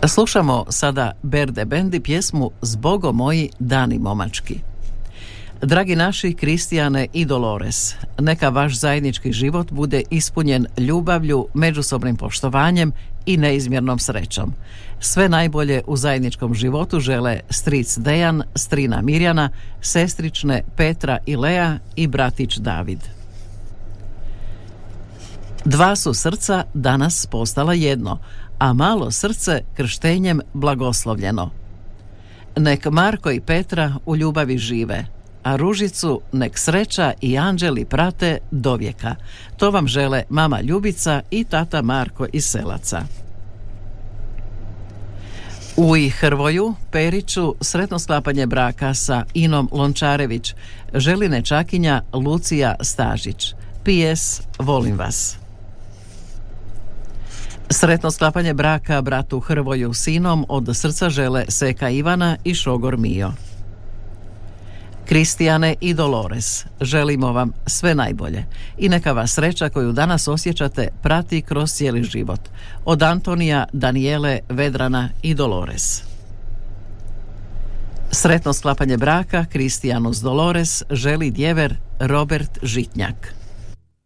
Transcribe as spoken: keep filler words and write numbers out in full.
Slušamo sada Berde Bendi pjesmu Zbogo moji dani momački. Dragi naši Kristijane i Dolores, neka vaš zajednički život bude ispunjen ljubavlju, međusobnim poštovanjem i neizmjernom srećom. Sve najbolje u zajedničkom životu žele stric Dejan, strina Mirjana, sestrične Petra i Lea i bratić David. Dva su srca danas postala jedno, a malo srce krštenjem blagoslovljeno. Nek Marko i Petra u ljubavi žive, a Ružicu nek sreća i anđeli prate do vijeka. To vam žele mama Ljubica i tata Marko iz Selaca. Uj Hrvoju, Periću, sretno sklapanje braka sa Inom Lončarević, želi nečakinja Lucija Stažić. P S. Volim vas. Sretno sklapanje braka bratu Hrvoju sinom od srca žele Seka Ivana i šogor Mio. Kristijane i Dolores, želimo vam sve najbolje i neka vas sreća koju danas osjećate prati kroz cijeli život. Od Antonija, Danijele, Vedrana i Dolores. Sretno sklapanje braka Kristijanu s Dolores želi djever Robert Žitnjak.